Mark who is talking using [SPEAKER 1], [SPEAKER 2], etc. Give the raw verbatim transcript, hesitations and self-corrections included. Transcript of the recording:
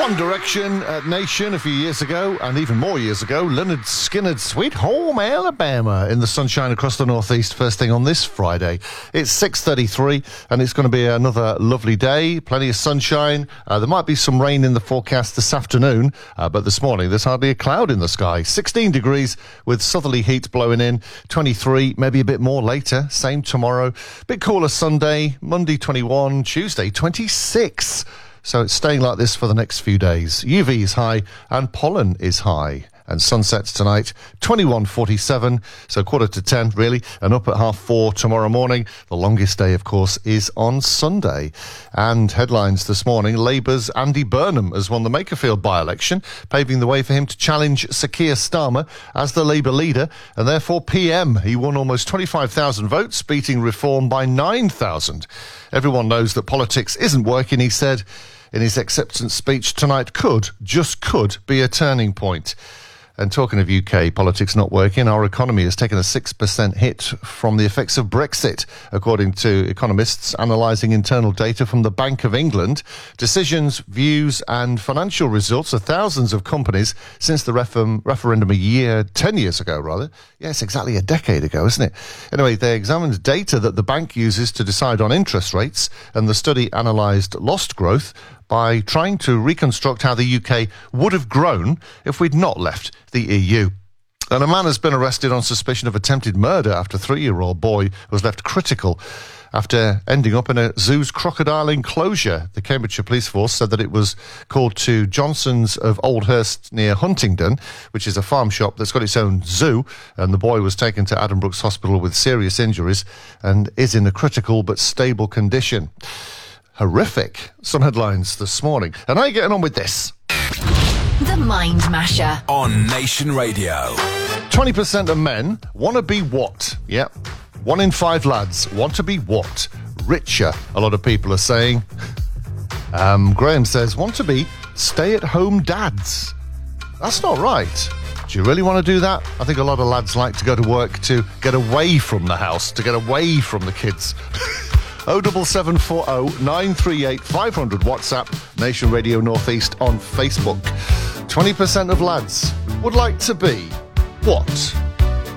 [SPEAKER 1] One Direction at Nation a few years ago, and even more years ago, Lynyrd Skynyrd's Sweet Home Alabama in the sunshine across the northeast first thing on this Friday. It's six thirty-three, and it's going to be another lovely day, plenty of sunshine. Uh, there might be some rain in the forecast this afternoon, uh, but this morning there's hardly a cloud in the sky. sixteen degrees with southerly heat blowing in, twenty-three, maybe a bit more later, same tomorrow. Bit cooler Sunday, Monday twenty-one, Tuesday twenty-six. So it's staying like this for the next few days. U V is high and pollen is high. And sunsets tonight, twenty-one forty-seven, so quarter to ten, really, and up at half four tomorrow morning. The longest day, of course, is on Sunday. And headlines this morning, Labour's Andy Burnham has won the Makerfield by-election, paving the way for him to challenge Sir Keir Starmer as the Labour leader, and therefore P M. He won almost twenty-five thousand votes, beating Reform by nine thousand. Everyone knows that politics isn't working, he said in his acceptance speech tonight. Could, just could, be a turning point. And talking of U K politics not working, our economy has taken a six percent hit from the effects of Brexit, according to economists analysing internal data from the Bank of England. Decisions, views and financial results of thousands of companies since the refer- referendum a year, ten years ago, rather. Yes, exactly a decade ago, isn't it? Anyway, they examined data that the bank uses to decide on interest rates, and the study analysed lost growth by trying to reconstruct how the U K would have grown if we'd not left the E U. And a man has been arrested on suspicion of attempted murder after a three-year-old boy was left critical after ending up in a zoo's crocodile enclosure. The Cambridgeshire Police Force said that it was called to Johnson's of Oldhurst near Huntingdon, which is a farm shop that's got its own zoo, and the boy was taken to Addenbrooke's Hospital with serious injuries and is in a critical but stable condition. Horrific. Some headlines this morning. And how are you getting on with this?
[SPEAKER 2] The Mind Masher
[SPEAKER 3] on Nation Radio.
[SPEAKER 1] twenty percent of men want to be what? Yep. One in five lads want to be what? Richer, a lot of people are saying. Um, Graham says, want to be stay-at-home dads. That's not right. Do you really want to do that? I think a lot of lads like to go to work to get away from the house, to get away from the kids. oh seven seven four oh nine three eight five hundred WhatsApp, Nation Radio Northeast on Facebook. twenty percent of lads would like to be what?